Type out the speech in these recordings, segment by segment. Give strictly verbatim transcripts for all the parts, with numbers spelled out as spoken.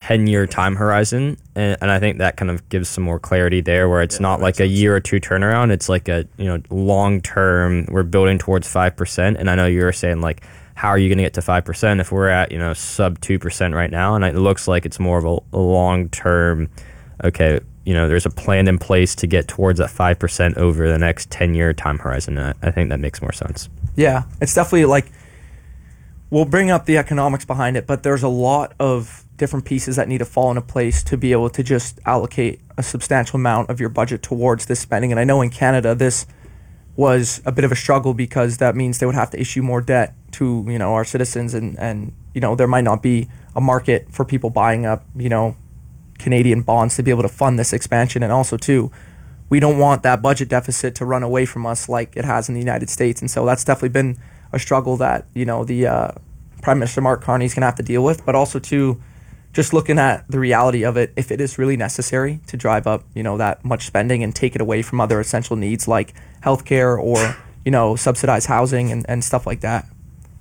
ten-year time horizon, and, and I think that kind of gives some more clarity there, where it's yeah, not like a sense. year or two turnaround. It's like a you know long term. We're building towards five percent, and I know you were saying like, how are you going to get to five percent if we're at you know sub two percent right now? And it looks like it's more of a, a long term. Okay, you know, there's a plan in place to get towards that five percent over the next ten-year time horizon. And I, I think that makes more sense. Yeah, it's definitely like, we'll bring up the economics behind it, but there's a lot of different pieces that need to fall into place to be able to just allocate a substantial amount of your budget towards this spending. And I know in Canada, this was a bit of a struggle because that means they would have to issue more debt to, you know, our citizens, and, and, you know, there might not be a market for people buying up, you know, Canadian bonds to be able to fund this expansion. And also too, we don't want that budget deficit to run away from us like it has in the United States. And so that's definitely been a struggle that, you know, the uh, Prime Minister Mark Carney is going to have to deal with, but also too, just looking at the reality of it, if it is really necessary to drive up, you know, that much spending and take it away from other essential needs like healthcare or, you know, subsidized housing and, and stuff like that.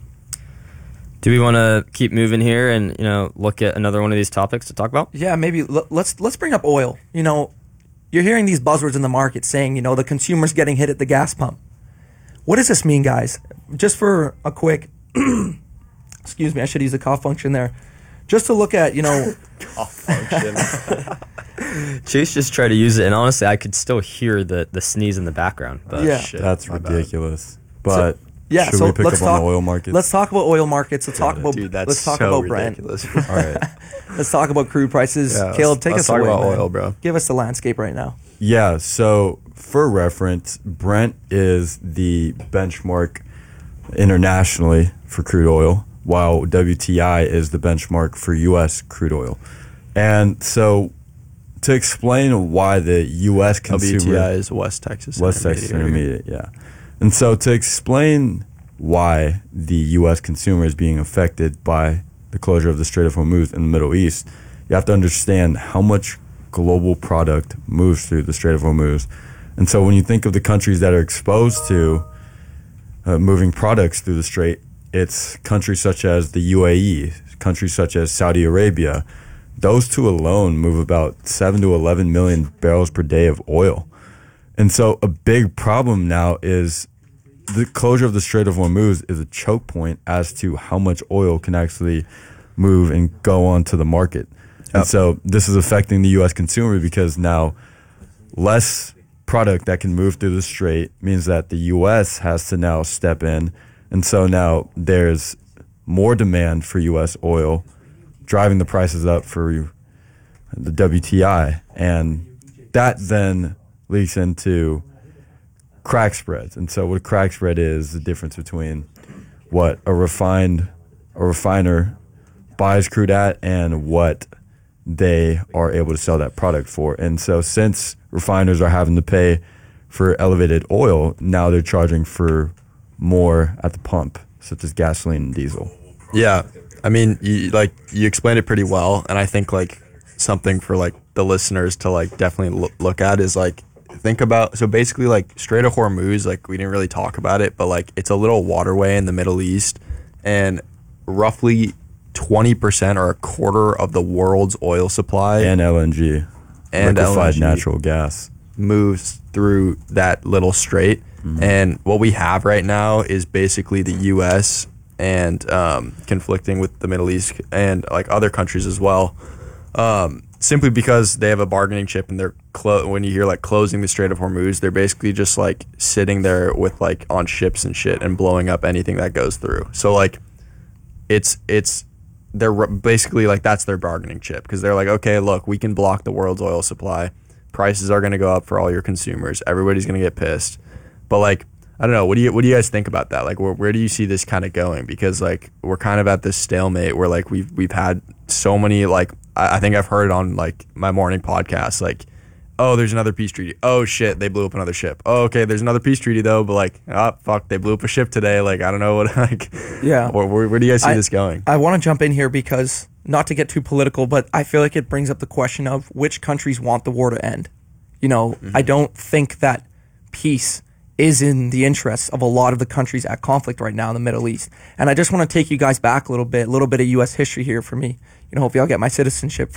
Do we want to keep moving here and, you know, look at another one of these topics to talk about? Yeah, maybe l- let's let's bring up oil. You know, you're hearing these buzzwords in the market saying, you know, the consumer's getting hit at the gas pump. What does this mean, guys? Just for a quick, excuse me, I should use the cough function there. Just to look at, you know, cough function. Chase just tried to use it, and honestly, I could still hear the, the sneeze in the background. But yeah, shit, that's ridiculous. Bad. But so, yeah, should so we pick let's up talk, on the oil markets? Let's talk about oil markets. Let's talk about Dude, that's let's talk so about Brent. ridiculous. All right. Let's talk about crude prices. Yeah, Caleb, take let's us talk away. about man. oil, bro. Give us the landscape right now. Yeah, so for reference, Brent is the benchmark internationally for crude oil, while W T I is the benchmark for U S crude oil. And so to explain why the U S consumer... W T I is West Texas West Texas Intermediate, yeah. And so to explain why the U S consumer is being affected by the closure of the Strait of Hormuz in the Middle East, you have to understand how much global product moves through the Strait of Hormuz. And so when you think of the countries that are exposed to uh, moving products through the strait, it's countries such as the U A E, countries such as Saudi Arabia. Those two alone move about seven to eleven million barrels per day of oil. And so a big problem now is the closure of the Strait of Hormuz is a choke point as to how much oil can actually move and go onto the market. Yep. And so this is affecting the U S consumer because now less product that can move through the strait means that the U S has to now step in. And so now there's more demand for U S oil, driving the prices up for the W T I. And that then leaks into crack spreads. And so what a crack spread is the difference between what a refined a refiner buys crude at and what they are able to sell that product for. And so since refiners are having to pay for elevated oil, now they're charging for more at the pump, such as gasoline and diesel. Yeah. I mean, you, like you explained it pretty well. And I think like something for like the listeners to like definitely look, look at is like, think about, so basically like Strait of Hormuz, like we didn't really talk about it, but like it's a little waterway in the Middle East, and roughly twenty percent or a quarter of the world's oil supply and L N G and liquefied L N G natural gas moves through that little strait. Mm-hmm. And what we have right now is basically the U S and um, conflicting with the Middle East and like other countries as well, um, simply because they have a bargaining chip, and they're clo- when you hear like closing the Strait of Hormuz, they're basically just like sitting there with like on ships and shit and blowing up anything that goes through. So like it's it's they're basically like that's their bargaining chip, because they're like, okay, look, we can block the world's oil supply, prices are going to go up for all your consumers, everybody's going to get pissed. But like, I don't know, what do you what do you guys think about that? Like, where, where do you see this kind of going? Because like we're kind of at this stalemate where like we've we've had so many, like I, I think I've heard on like my morning podcast, like, oh, there's another peace treaty. Oh shit, they blew up another ship. Oh, okay, there's another peace treaty though, but like, oh fuck, they blew up a ship today. Like, I don't know what like. Yeah. Where, where, where do you guys see I, this going? I want to jump in here because, not to get too political, but I feel like it brings up the question of which countries want the war to end. You know, mm-hmm. I don't think that peace is in the interests of a lot of the countries at conflict right now in the Middle East. And I just want to take you guys back a little bit, a little bit of U S history here for me. You know, hopefully I'll get my citizenship